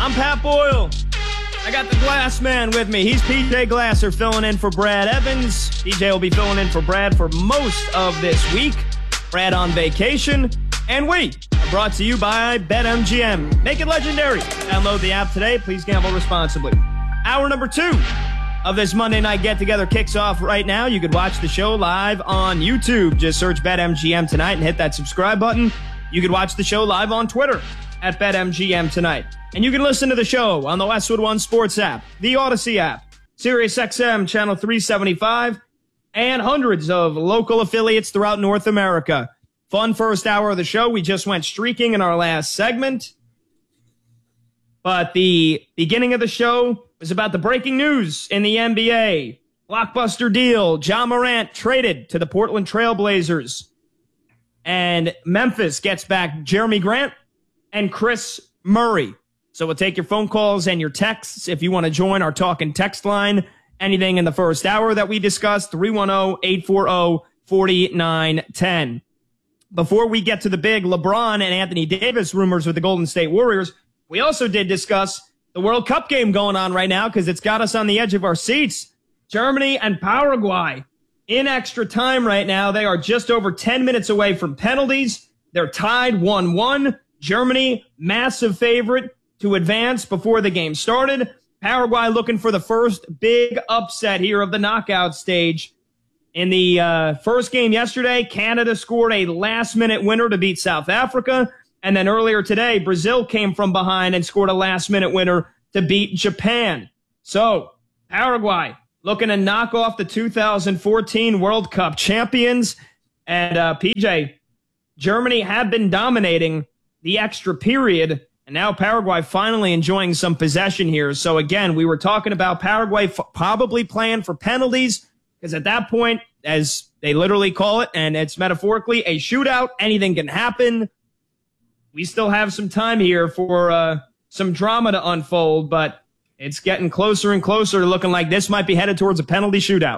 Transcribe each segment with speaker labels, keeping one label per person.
Speaker 1: I'm Pat Boyle. I got the Glass Man with me. He's PJ Glasser filling in for Brad Evans. PJ will be filling in for Brad for most of this week. Brad on vacation. And we are brought to you by BetMGM. Make it legendary. Download the app today. Please gamble responsibly. Hour number 2 of this Monday night get-together kicks off right now. You could watch the show live on YouTube. Just search BetMGM Tonight and hit that subscribe button. You could watch the show live on Twitter at BetMGM Tonight. And you can listen to the show on the Westwood One Sports app, the Odyssey app, SiriusXM Channel 375, and hundreds of local affiliates throughout North America. Fun first hour of the show. We just went streaking in our last segment. But the beginning of the show was about the breaking news in the NBA. Blockbuster deal. Ja Morant traded to the Portland Trail Blazers. And Memphis gets back Jeremy Grant and Chris Murray. So we'll take your phone calls and your texts if you want to join our talk and text line. Anything in the first hour that we discussed, 310-840-4910. Before we get to the big LeBron and Anthony Davis rumors with the Golden State Warriors, we also did discuss the World Cup game going on right now because it's got us on the edge of our seats. Germany and Paraguay in extra time right now. They are just over 10 minutes away from penalties. They're tied 1-1. Germany, massive favorite to advance before the game started. Paraguay looking for the first big upset here of the knockout stage. In the first game yesterday, Canada scored a last-minute winner to beat South Africa. And then earlier today, Brazil came from behind and scored a last-minute winner to beat Japan. So, Paraguay looking to knock off the 2014 World Cup champions. And PJ, Germany had been dominating the extra period. And now Paraguay finally enjoying some possession here. So again, we were talking about Paraguay probably playing for penalties because at that point, as they literally call it, and it's metaphorically a shootout, anything can happen. We still have some time here for some drama to unfold, but it's getting closer and closer, looking like this might be headed towards a penalty shootout.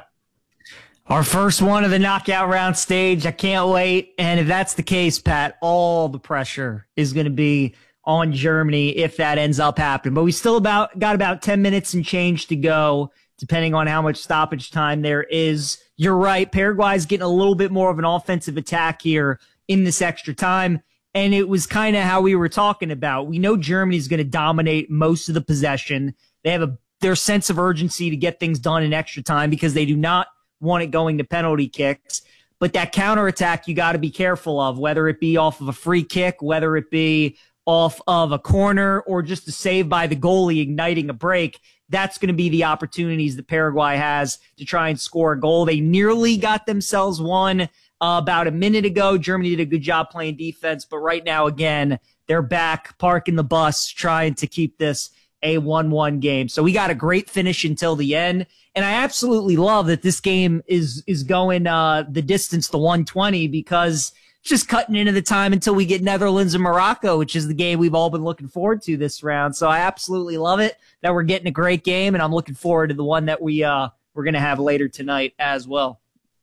Speaker 2: Our first one of the knockout round stage. I can't wait. And if that's the case, Pat, all the pressure is going to be on Germany if that ends up happening. But we still got about 10 minutes and change to go, depending on how much stoppage time there is. You're right. Paraguay's getting a little bit more of an offensive attack here in this extra time. And it was kind of how we were talking about. We know Germany's going to dominate most of the possession. They have their sense of urgency to get things done in extra time because they do not want it going to penalty kicks. But that counterattack you got to be careful of, whether it be off of a free kick, whether it be off of a corner or just a save by the goalie igniting a break. That's going to be the opportunities that Paraguay has to try and score a goal. They nearly got themselves one about a minute ago. Germany did a good job playing defense, but right now, again, they're back parking the bus trying to keep this a 1-1 game. So we got a great finish until the end. And I absolutely love that this game is going the distance to 120 because just cutting into the time until we get Netherlands and Morocco, which is the game we've all been looking forward to this round. So I absolutely love it that we're getting a great game, and I'm looking forward to the one that we're going to have later tonight as well.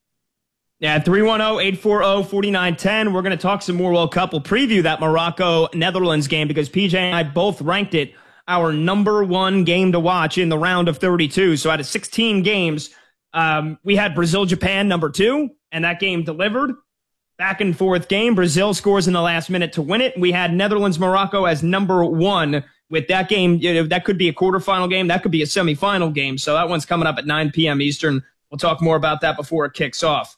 Speaker 1: Yeah, 310-840-4910. We're going to talk some more World Cup. We'll preview that Morocco-Netherlands game because PJ and I both ranked it our number one game to watch in the round of 32. So out of 16 games, we had Brazil-Japan number 2, and that game delivered. Back and forth game. Brazil scores in the last minute to win it. We had Netherlands-Morocco as number 1 with that game. That could be a quarterfinal game. That could be a semifinal game. So that one's coming up at 9 p.m. Eastern. We'll talk more about that before it kicks off.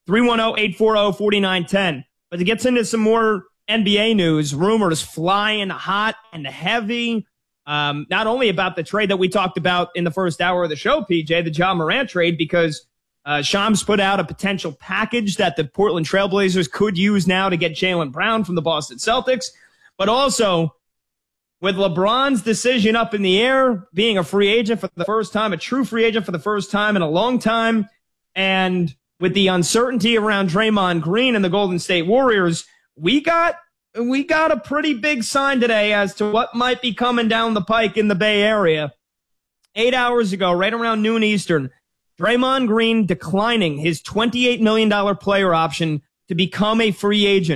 Speaker 1: 310-840-4910. But to get into some more NBA news, rumors flying hot and heavy. Not only about the trade that we talked about in the first hour of the show, PJ, the Ja Morant trade, because Shams put out a potential package that the Portland Trailblazers could use now to get Jaylen Brown from the Boston Celtics. But also, with LeBron's decision up in the air, being a free agent for the first time, a true free agent for the first time in a long time, and with the uncertainty around Draymond Green and the Golden State Warriors, we got a pretty big sign today as to what might be coming down the pike in the Bay Area. 8 hours ago, right around noon Eastern, Draymond Green declining his $28 million player option to become a free agent.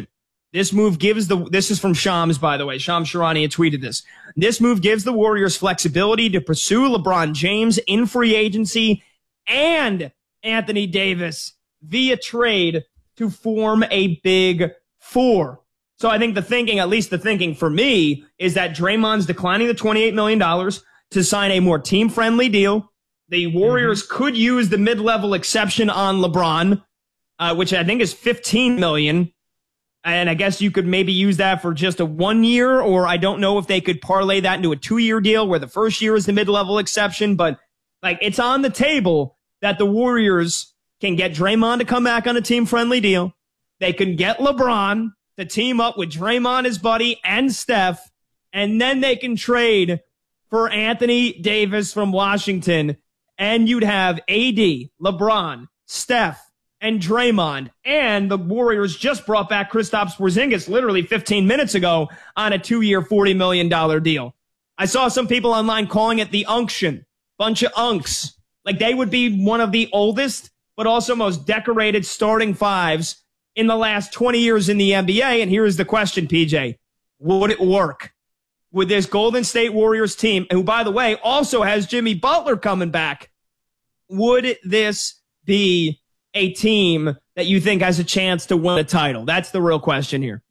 Speaker 1: This move gives this is from Shams, by the way. Shams Charania tweeted this. This move gives the Warriors flexibility to pursue LeBron James in free agency and Anthony Davis via trade to form a big four. So I think the thinking, at least the thinking for me, is that Draymond's declining the $28 million to sign a more team-friendly deal. The Warriors could use the mid-level exception on LeBron, which I think is $15 million. And I guess you could maybe use that for just a 1 year, or I don't know if they could parlay that into a 2-year deal where the first year is the mid-level exception. But like, it's on the table that the Warriors can get Draymond to come back on a team-friendly deal. They can get LeBron to team up with Draymond, his buddy, and Steph, and then they can trade for Anthony Davis from Washington, and you'd have AD, LeBron, Steph, and Draymond, and the Warriors just brought back Kristaps Porzingis literally 15 minutes ago on a 2-year, $40 million deal. I saw some people online calling it the unction. Bunch of unks. Like, they would be one of the oldest, but also most decorated starting fives in the last 20 years in the NBA. And here's the question, PJ. Would it work with this Golden State Warriors team, who, by the way, also has Jimmy Butler coming back? Would this be a team that you think has a chance to win a title? That's the real question here.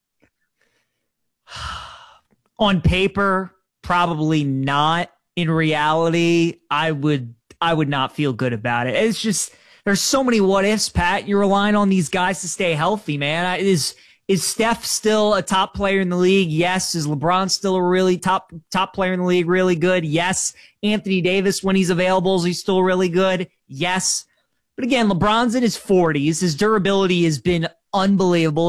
Speaker 2: On paper, probably not. In reality, I would not feel good about it. It's just, there's so many what ifs, Pat. You're relying on these guys to stay healthy, man. Is Steph still a top player in the league? Yes. Is LeBron still a really top player in the league? Really good? Yes. Anthony Davis, when he's available, is he still really good? Yes. But again, LeBron's in his 40s. His durability has been unbelievable.